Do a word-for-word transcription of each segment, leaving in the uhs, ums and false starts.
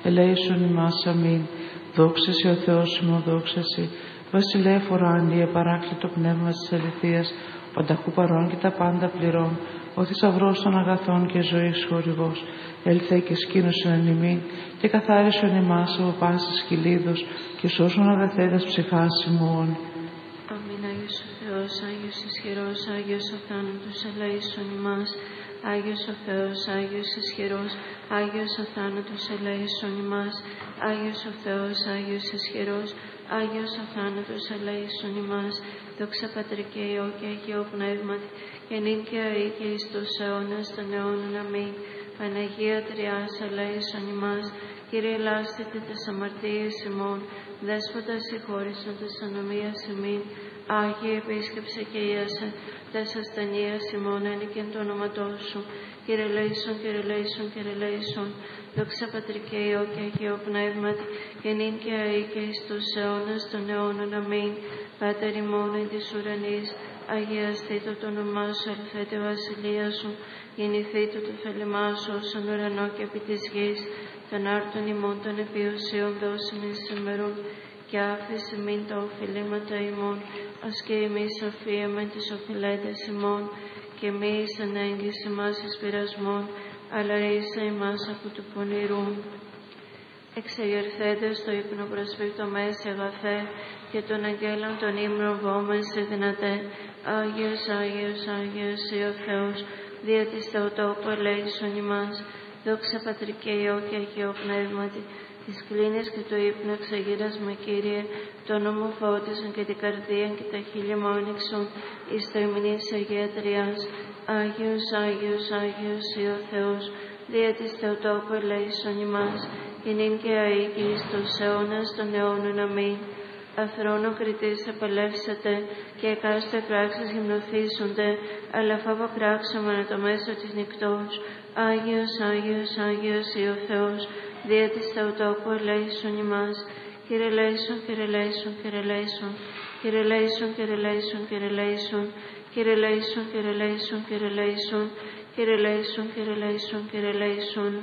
ελέησον ημάς. Αμήν. Δόξα σοι ο Θεός ημών, δόξα σοι. Βασιλεύ ουράνιε, παράκλητο πνεύμα της αληθείας, πανταχού παρών και τα πάντα πληρών, ο θησαυρός των αγαθών και ζωής χορηγός, έλθε και σκήνωσον εν ημίν και καθάρισον ημάς από πάσης κυλίδος και σώσον αγαθέντας ψυχάς ημών. Αμήν. Άγιος ο Θεός, Άγιος ισχυρός, Άγιος ο θάνατος, ελέησον ημάς. Άγιος ο Θεός, Άγιος ισχυρός, Άγιος ο θάνατος, ελέησον ημάς. Άγιος ο Θεός, Άγιος ισχυρός, Άγιος ο θάνατος, ελέησον ημάς. Δόξα Πατρί και Υιό και Αγίο Πνεύματι, και νυν και αεί και εις τους αιώνας των αιώνων. Αμήν. Παναγία Τριάς, ελέησον ημάς. Κύριε ελάστητε τες αμαρτίες ημών, Δέσποτα συγχώρησον τες ανομίας ημίν. Άγιε επίσκεψε και íασε τες ασθενείας ημών, ένικεν το όνοματό σου. Κύριε ελέησον, Κύριε ελέησον, Κύριε ελέησον. Δόξα Πατρί και Υιό και Αγίο Πνεύματι, και νυν και αεί και εις τους αιώνας των αιώνων. Αμήν. Πάτερ ημών εν της ουρανής, αγιαστήτω το όνομά σου, ελθέτω η βασιλεία σου, γεννηθήτω το θέλημά σου όσον ουρανό και επί της γης. Των άρτων ημών των επιωσίων δώσιμην σήμερον, και άφησε μην τα οφειλήματα ημών, ως και εμείς οφείλουμε τις οφειλέτες ημών, και μη εις ανέγγις ημάς εις πειρασμών, αλλά ρίσα ημάς από του πονηρού. Εξεγερθέντες στο ύπνο προσφύκτομες αγαθέ, και των αγγέλων των ύμνων βόμεν σε δυνατέ. Άγιος, Άγιος, Άγιος, Υ ο Θεός, δια της Θεοτόκου ελέησον ημάς. Δόξα Πατρί και Υιό και Αγίο Πνεύματι, της κλίνης και του ύπνου εξαγείρας με, Κύριε, το όνομα φώτισον και την καρδία και τα χείλη μου άνοιξον, εις το ημνής Αγία Τριάς. Άγιος, Άγιος, Άγιος, Υ ο Θεός, δια της Θεοτόκου ελέησον ημάς, και νυν και αεί και εις τους αιώνας των αιώνων. Αμήν. Αθρόνων κριτής απελεύσατε, και εκάστοτε πράξεις γυμνοθήσονται, αλλά φόβο πράξομεν το μέσο της νυκτός. Άγιος, Άγιος, Άγιος, Υ ο Θεός, δια της Θεοτόκου ελέησον ημάς. Κύριε ελέησον, Κύριε ελέησον, Κύριε ελέησον, Κύριε ελέησον, Κύριε ελέησον, Κύριε ελέησον, Κύριε ελέησον, Κύριε ελέησον, Κύριε ελέησον, Κύριε ελέησον, Κύριε ελέησον, Κύριε ελέησον.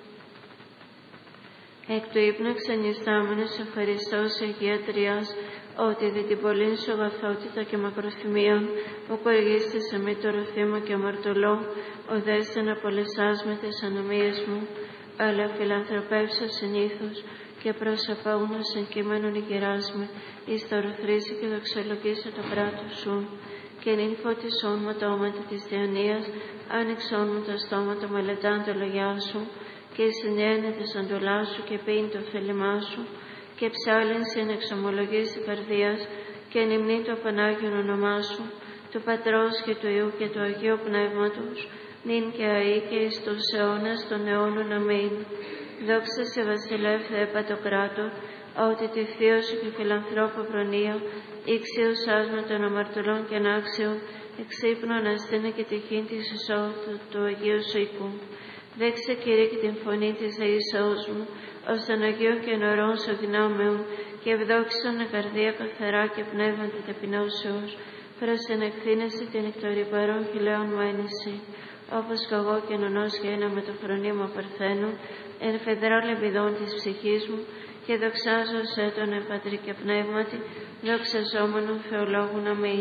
Εκ του ύπνου ξενιστάμενος ευχαριστώ σε Αγία Τριάς, ότι δι' την πολλήν σου αγαθότητα και μακροθυμίαν, όπου οργίστης εμεί το ρουθήμα και αμαρτωλό, οδέστε να απολεσάς με τις ανομίες μου, αλλά φιλανθρωπεύσω συνήθως και προσαπάγνως εν κείμενον ηγεράσμε, εις το ορθρήσει και δοξολογήσω το κράτος σου. Και νυν φωτισόν μου το όματα της διανοίας, άνοιξόν μου το στόμα το μελετάν το λογιά σου, και συνένεται σαν το σου και πίνει το θέλημά σου, και ψάλιν συν εξομολογής της καρδίας, και νυμνεί το Πανάγιον όνομά σου, του Πατρός και του Υιού και του Αγίου Πνεύματος, νυν και αεί και εις τους αιώνας των αιώνων. Αμήν. Δόξα σε Βασιλεύ Θεέ Πατοκράτορ, ότι τη θείο σου και φιλανθρώπου προνοία, ηξίωσάς με των αμαρτωλών και ανάξιων, εξύπνων ασθένε και τυχήν της εισόδου του Αγίου σου οίκου. Δέξε, Κύριε, και την φωνή της αίσαως μου, ως των Αγίων και νωρών σου δυνάμεων, και ευδόξησον η καρδία καθαρά και πνεύματι ταπεινώσεως, προς την εκθήνεση την εκτορυπαρών χιλέων μου ένεση, όπως κι εγώ και νονός γένα με το φρονήμα παρθένου, εν φεδρά λεπιδών της ψυχής μου, και δοξάζω σε τον εν Πατρί και Πνεύματι, δοξαζόμενον Θεολόγουν. Αμήν.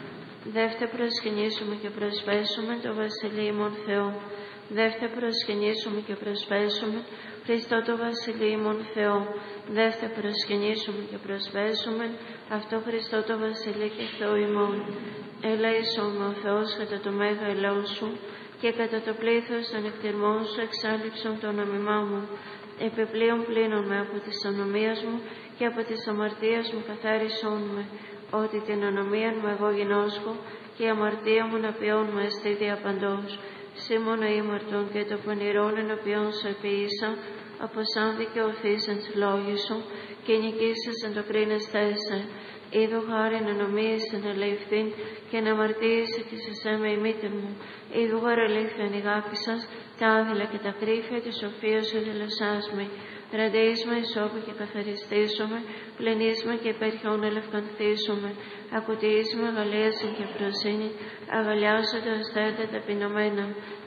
Δεύτε προσκυνήσουμε και προσπέσουμε το Βασιλείμον Θεό. Δεύτε προσκυνήσουμε και προσπέσουμε Χριστό το Βασιλείμον Θεό. Δεύτε προσκυνήσουμε και προσπέσουμε αυτό Χριστό το Βασιλεί και Θεό ημών. Ελέησον με ο Θεός κατά το μέγα ελαιό σου, και κατά το πλήθος των εκτιρμών σου εξάλληψον το νόμιμά μου. Επιπλέον πλύνον με από της ανομίας μου, και από της αμαρτίας μου καθάρισόν με, ότι την ανομία μου εγώ γινώσκω, και η αμαρτία μου να ποιόν με αισθήδια παντός. Σήμωνα ήμαρτον και το πονηρόν ενωπιόν σου επίησα, από σαν δικαιωθείς εν τις λόγοι σου, και νικήσεις εν το κρίνες θέσε. Είδω χάριν ενομίες εν ελεηθήν, και να αμαρτίησε της εσέ με η μήτηρ μου. Είδω γαρελήθεν η αγάπη σας, τα άδειλα και τα κρύφια της σοφίας σου δηλωσάς με. Ραντείσμε ισόπου και καθαριστήσουμε, πλενίσμε και υπέρχον ελευκανθήσουμε. Ακουτίσμε αγαλίασιν και φροσύνη, αγαλιάσονται αστέρτα ταπεινωμένα.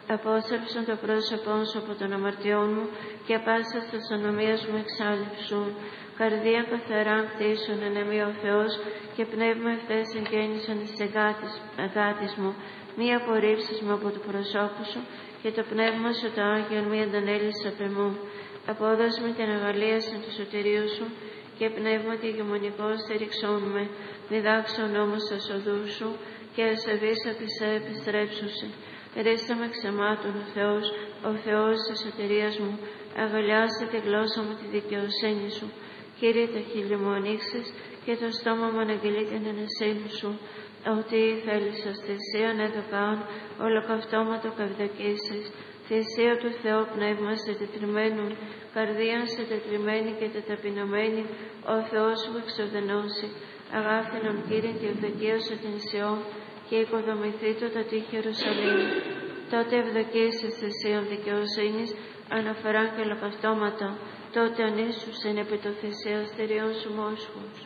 Απόστρεψον το πρόσωπό σου από των αμαρτιών μου και πάσα της ονομίας μου εξάλληψον. Καρδία καθαρά κτίσον ενεμή ο Θεός και πνεύμα ευθές εγγέννησον εις αγάτης μου. Μη απορρίψεις με από του προσώπου σου και το πνεύμα σου το Άγιον μη αντανέλεις απ' εμού. Απόδος με την αγαλίαση του σωτηρίου σου και πνεύμα τη ηγεμονικό στηριξόν με. Διδάξον όμως τα οδούς σου και ασεβείς απ' εσέ επιστρέψουσι. Ρίστε με ξεμάτων ο Θεός, ο Θεός της σωτηρίας μου. Αγαλιάστε τη γλώσσα μου τη δικαιοσύνη σου. Κύριε, τα χείλη μου ανοίξεις και το στόμα μου αναγγελεί την ενεσύνη σου. Ότι θέλεις ως θυσίαν εδωκάν, ολοκαυτώματο καυδακίσεις. Θυσία του Θεού πνεύμα σε τετριμένον, καρδία σε τετριμένη και τεταπεινωμένη, ο Θεός σου εξοδενώσει. Αγάπτηνον Κύριε τη ευδοκίωσε την Σιών και οικοδομηθεί το το τείχη Ιερουσαλήμ. Τότε ευδοκίσεις θυσίαν δικαιοσύνης, αναφορά και ολοκαυτώματα. Τότε ανήσουσεν επί το θυσιαστηριών σου μόσχους.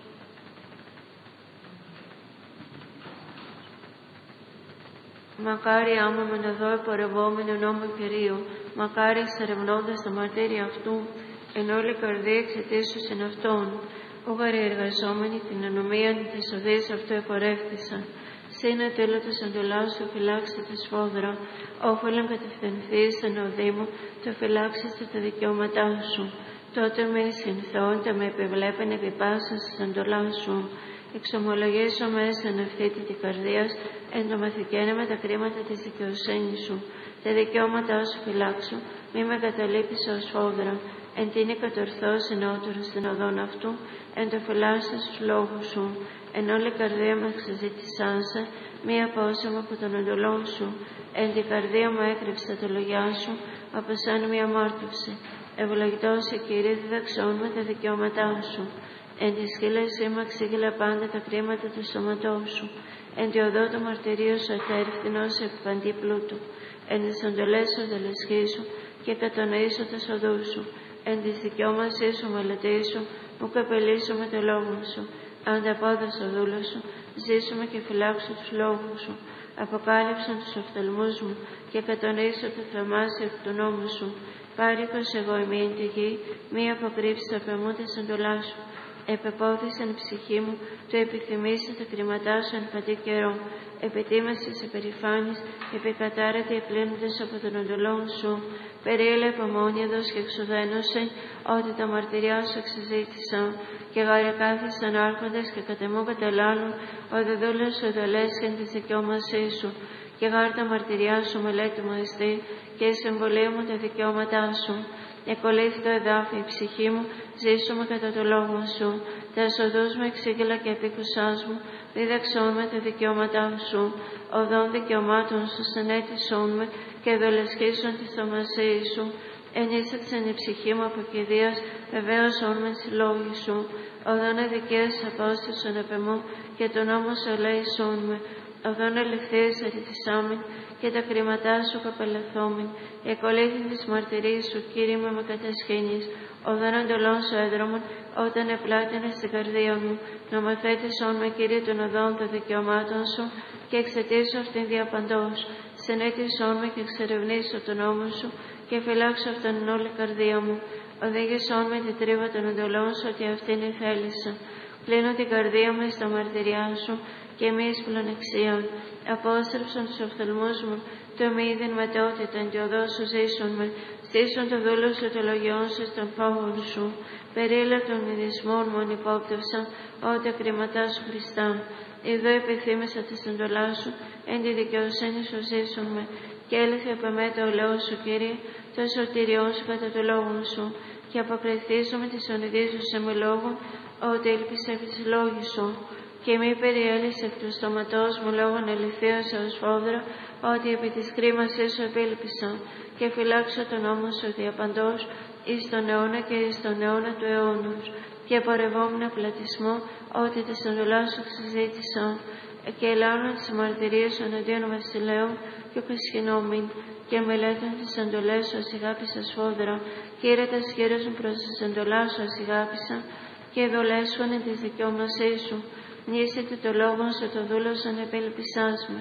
Μακάρι άμα με να δω επορευόμενο νόμο Κυρίου, μακάρι εξερευνώντας τα μαρτύρια αυτού, εν όλη καρδία εξαιτήσουσιν αυτόν. Ο γαριεργαζόμενοι την ανομίαν της οδής αυτού εκορεύτησαν. Σύνε τέλο της εντολάς σου φυλάξτε τη σφόδρα, όφελον κατευθυνθείς εν οδή μου, το φυλάξετε τα δικαιώματά σου. Τότε με συνθώντα με επιβλέπεν επί πάσας της εντολάς σου. Εξομολογήσω μέσα εν ευθύτη τη καρδίας, εν το μαθηκένε με τα κρίματα της δικαιοσύνης σου. Τα δικαιώματά σου φυλάξω, μη με καταλείπεις ως φόδρα. Εν τίνη κατορθώσει νεότερος στην οδόν αυτού, εν το φυλάσσες στους λόγους σου. Εν όλη καρδία με εξαζήτησάσε, μη απόσωμα από τον εντολόν σου. Εν την καρδία μου έκρυψε τα λόγια σου, από σαν μία μάρτυψη. Ευλογητός η Κύριε διδαξών με τα δικαιώματά σου. Εν τη σκύλεσή μου εξήγηλα πάντα τα κρίματα του σώματός σου. Εν τη οδό του μαρτυρίου σου εθέρφθηνος επί παντή πλούτου. Εν τις εντολές σου δελεσχίσου και κατανοήσω τα οδούς σου. Εν της δικαιώμασής σου μελετήσου, μου καπελήσω με το λόγο σου. Ανταπόδοσα δούλο σου, ζήσουμε και φυλάξω τους λόγους σου. Αποκάλυψαν τους οφθαλμούς μου και κατανοήσω το θαυμάσιο εκ του νόμου σου. Πάρικος εγώ ημί εν τη γη, μη αποκρύψεις απ' εμού της εντολάς σου. Επεπόθησαν η ψυχή μου, το επιθυμήσει τα κριματά σου εν παντή καιρό. Επιτίμασες υπερηφάνης, επικατάρατη εκλίνοντες από τον εντολόν σου. Περίλε υπομόνιαδος και εξουδένωσε, ότι τα μαρτυριά σου εξεζήτησαν. Και γαρεκάθησαν άρχοντες και κατεμού καταλάλουν, ότι δούλες σου εδολέσχεν τη δικαιώμασή σου. Και γάρ τα μαρτυριά σου μελέτη μου εστί, και η συμβολή μου τα δικαιώματά σου. Εκολύθη το εδάφι η ψυχή μου, ζήσουμε κατά το λόγο σου. Τα οδούς μου εξήγηλα και επίκουσάς μου, δίδαξόν με τα δικαιώματά σου. Οδών δικαιωμάτων σου συνέτησόν με και δολεσχίσον τη θαυμασία σου. Ενίσαξαν η ψυχή μου από κηδείας, βεβαίωσόν με τις λόγοι σου. Οδών αδικίας απόστασον επ' εμού και τον νόμο σου ελέησόν με. Οδόν ελευθείας αριτισάμεν και τα κρίματά σου καπελαθόμεν. Εκολύθην της μαρτυρίας σου, Κύριε με με κατασχήνεις. Οδόν εντολών σου έδρομον, όταν επλάτηνες στην καρδία μου. Νομοθέτησόν με, Κύριε, των οδών των δικαιωμάτων σου και εξαιτήσω αυτήν διαπαντός. Συνέτησόν με και εξερευνήσω τον νόμο σου και φυλάξω αυτόν εν όλη καρδία μου. Οδήγησόν με την τρίβα των εντολών σου, ότι αυτήν ηθέλησα. Κλείνω την καρδία μου στα μαρτυριά σου και μη εις πλονεξίων. Απόστρεψον τους οφθαλμούς μου, το μη είδην μετότητα, εν τη οδό σου ζήσουν με. Στήσουν το δούλο σου, το λογιόν σου, στον φόβον σου. Περίλα των μηδισμών μου ανυπόπτευσαν, ό,τι ακριματά σου Χριστά. Εδώ επιθύμησα τη εντολά σου, εν τη δικαιοσύνη σου ζήσουν με. Και έλθει από εμέ το λαό σου, Κύριε, το σωτηριό σου κατά το λόγο σου. Και αποκριθήσω με τη σονιδίζου σε με λόγων, ότι έλπισε επί της λόγης σου. Και μη περιέλυσε εκ του στόματός μου λόγων αληθείας ως φόδρα, ότι επί της κρίμασής σου επίλπισα. Και φυλάξω τον νόμο σου διαπαντός, εις τον αιώνα και εις τον αιώνα του αιώνους. Και πορευόμουν πλατισμό, ότι της εντολάς σου συζήτησα. Και ελάουν τις μαρτυρίες σου εναντίον βασιλέων και κοσχυνόμην. Και μελέτων τις εντολές σου ασηγάπησα σφόδρα. Κύριε, τα σχήρες μου προς τις εντολάς σου ασηγάπησα. Και δολέσχον εν της δικαιώμασής σου. Νήσετε το λόγο σου, το δούλωσον επέλπισάς με.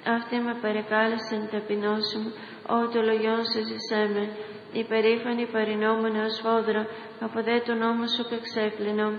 Αυτή με παρεκάλεσε την ταπεινώση μου, ό, το λογιόν σε ζησέ με. Υπερήφανη παρεινόμενη ως φόδρα, από δε τον νόμο σου κεξέκλεινο.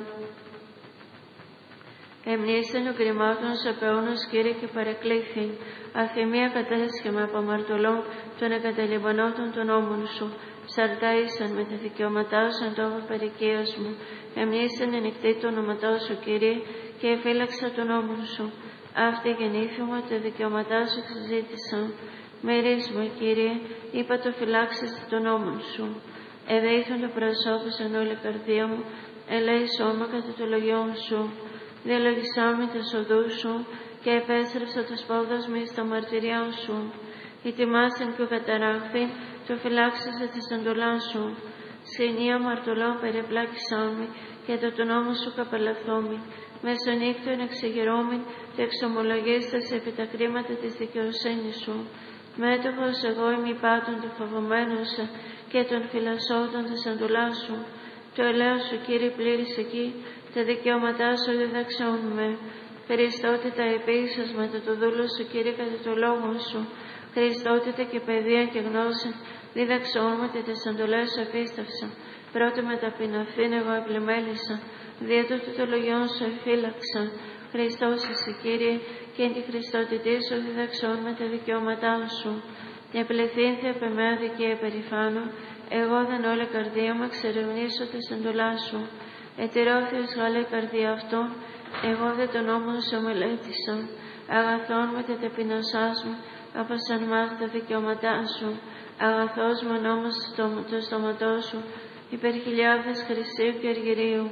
Εμνήσεν ο γκριμάτων απεώνος, Κύριε, και παρεκλήθη. Αθυμία κατέσχεμα από αμαρτωλό, των εγκαταλειπανότων των νόμων σου. Ψαρτά ήσαν με τα δικαιώματά σου εν τόπο περικίας μου. Εμνήσεν ενικτή το όνοματό σου, Κύριε, και εφύλαξα τον νόμον σου. Αυτή γεννήθημα, τα δικαιώματά σου εξαζήτησαν. Μερείς μου, Κύριε, είπα το φυλάξεσαι τον νόμον σου. Εδέηθον το προσώπου εν όλη καρδία μου, ελέη σώμα κατά το λογιόν σου. Διαλογισάμι τα οδού σου και επέστρεψα τα σπόδα μου στα μαρτυριά σου. Η τιμάσιν και ο καταράχθη, το φυλάξεσαι τη εντολά σου. Σχοινία μαρτωλών περιπλάκησάμι και το το νόμο σου καπελαθόμι. Μεσονύκτων εξεγερώμην και εξομολογίστας επί τα κρίματα της δικαιοσύνης σου. Μέτοχος εγώ είμαι πάτων του φοβωμένου σου και των φυλασσόντων της εντολάς σου. Το ελέος σου, Κύριε, πλήρης εκεί, τα δικαιώματά σου διδαξώνουμε. Χριστότητα επίσης το δούλο σου, Κύριε, κατά το λόγο σου. Χριστότητα και παιδεία και γνώση διδαξώνουμε και τις εντολές σου επίσταυσα. Πρώτη με ταπεινωθήν εγώ επλημέλησα, δια τούτου το λογιόν σου εφύλαξα. Χριστός εσύ, Κύριε, και εν τη Χριστότητή σου διδαξώνουμε τα δικαιώματά σου. Επληθύνθη απ' εμένα δικαία περηφάνω, εγώ δεν όλη καρδία μου εξερευνήσω τις εντολάς σου. Ετηρώθιος γάλα η καρδία αυτών, εγώ δεν τον νόμο σου μελέτησα. Αγαθόν με τα ταπεινωσάς μου, απασαν μάθ' τα δικαιώματά σου. Αγαθός με νόμος το στόματό σου, υπερχιλιάδες χρυσίου και αργυρίου.